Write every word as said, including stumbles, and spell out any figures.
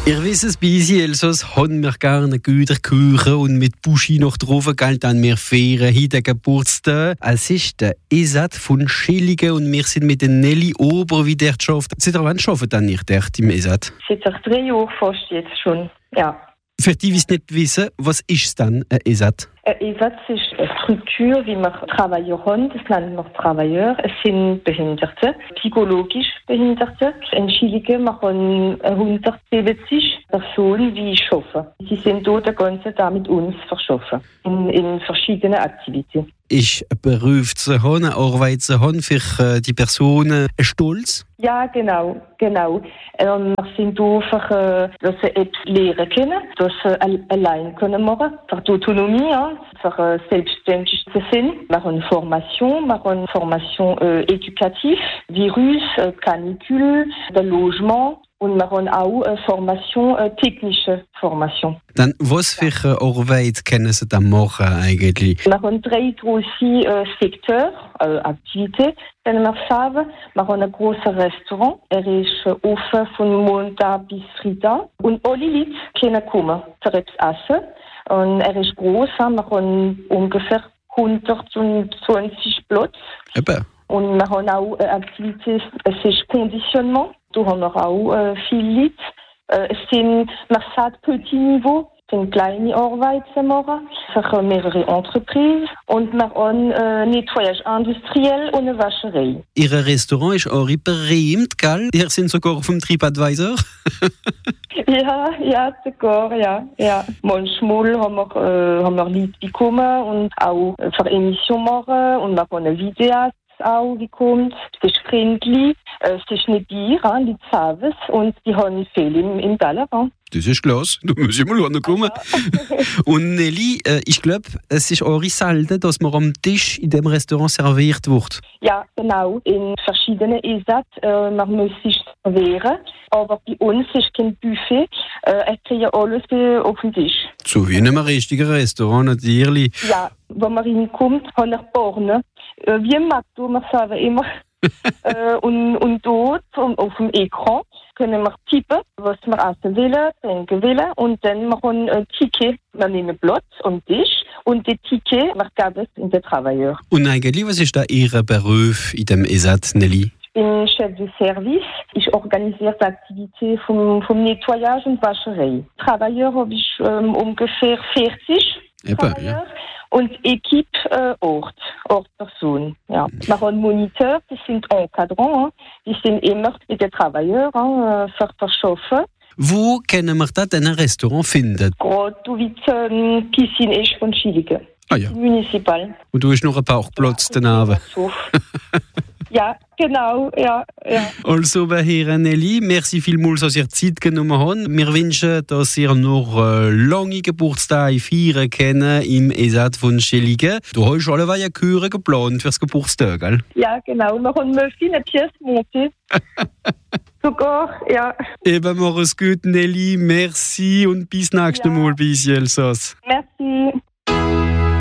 Ihr wisst es, bei uns in Elsass haben wir gerne Güter Küche und mit Buschi noch drauf galt dann wir feiern heute Geburtstag. Es ist der Esat von Schilligen und wir sind mit der Nelly Ober wie der schafft. Seit wann arbeitet dann nicht der im Esat? Seit drei Jahren fast jetzt schon, ja. Für die, die es nicht wissen, was ist es dann, ein Esat? Ein Esat ist eine Struktur, wie wir Travailleur haben, das nennen wir Travailleur. Es sind Behinderte, psychologisch Behinderte. In Schilligen machen hundertsiebzig Personen, die arbeiten. Sie sind dort den ganzen Tag mit uns verschaffen, in, in verschiedenen Aktivitäten. Ist ein Beruf zu haben, eine Arbeit zu haben, für die Personen ein Stolz? Ja, genau, genau. Ähm, wir sind hier, für, äh, dass sie etwas lernen können, dass sie al- allein können machen, für die Autonomie, ja, für äh, selbstständig zu sein. Wir haben eine Formation, wir haben eine Formation äh, éducative, Virus, äh, Canicule, das Logement. Und wir haben auch eine Formation, eine technische Formation. Dann, was für eine Arbeit können Sie dann machen eigentlich? Wir haben drei große äh, Sektoren, äh, Aktivitäten, die wir haben. Wir haben ein grosses Restaurant. Er ist äh, offen von Montag bis Freitag. Und alle Leute können kommen, für etwas essen. Und er ist gross. Wir haben ungefähr hundertzwanzig Plätze. Eben. Und wir haben auch eine Aktivität, es ist Conditionnement. Da haben wir auch äh, viele Leute. Äh, es sind, man sagt, petit Niveau, es sind kleine Arbeiten machen für mehrere Entreprises. Und wir haben äh, Nettoyage industriell und eine Wascherei. Ihr Restaurant ist auch berühmt, gell? Ihr sind sogar auf dem TripAdvisor. Ja, ja, sogar, ja, ja. Manchmal haben wir, äh, haben wir Leute bekommen und auch äh, für Emissionen machen und wir haben Videos auch, wie kommt. Es ist friendly, äh, es ist nicht Bier, hein, die Service und die haben viel im, im Tellerrand. Das ist klasse, da muss ich mal kommen. Ja. Und Nelly, äh, ich glaube, es ist auch selten, dass man am Tisch in dem Restaurant serviert wird. Ja, genau. In verschiedenen Esat, äh, man muss sich servieren. Aber bei uns ist kein Buffet. Äh, es kriegt alles äh, auf den Tisch. So wie in einem richtigen Restaurant, natürlich. Ja, wenn man reinkommt, haben wir Borne. Äh, wie im Matto, wir sagen immer. äh, und, und dort, auf dem Ekran, können wir tippen, was wir essen wollen, trinken wollen. Und dann machen wir ein Ticket. Wir nehmen Platz am Tisch. Und die Ticket, wir geben es in den Travailleur. Und eigentlich, was ist da Ihr Beruf in dem Esat, Nelly? Ich bin Chef de Service. Ich organisiere die Aktivität vom, vom Nettoyage und Wascherei. Travailleur habe ich ähm, ungefähr vierzig. Eben, ja. Und Equipe äh, Ort, Ortperson. Ja. Wir haben Moniteur, die sind Encadrant, die sind immer mit den Travailleurs für verschaffen. Wo können wir da ein Restaurant finden? Gerade wie die ähm, Piscine ist von Schilligen. Ah ja. Municipal. Und du hast noch einen Parkplatz ja, daneben. Ja, genau, ja, ja. Also, Herr Nelly, merci vielmals, dass ihr Zeit genommen habt. Wir wünschen, dass ihr noch äh, lange Geburtstage feiern können im Esat von Schilligen. Du hast alleweil eine Kür geplant fürs Geburtstag, gell? Ja, genau. Wir haben viele Pièce monter. Sogar, ja. Eben, mach es gut, Nelly. Merci und bis nächstes ja. Mal bei Elsass. Merci.